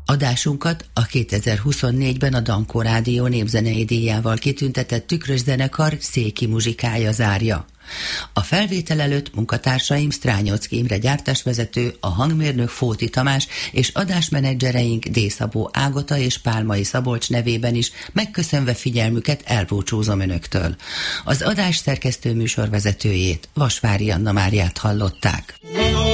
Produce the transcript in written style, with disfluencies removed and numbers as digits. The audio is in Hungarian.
Adásunkat a 2024-ben a Dankó Rádió népzenei díjával kitüntetett Tükrös zenekar Széki muzsikája zárja. A felvétel előtt munkatársaim Strányocki Imre gyártásvezető, a hangmérnök Fóti Tamás és adásmenedzsereink D. Szabó Ágota és Pálmai Szabolcs nevében is megköszönve figyelmüket elbúcsúzom önöktől. Az adás szerkesztő műsorvezetőjét, Vasvári Anna Máriát hallották.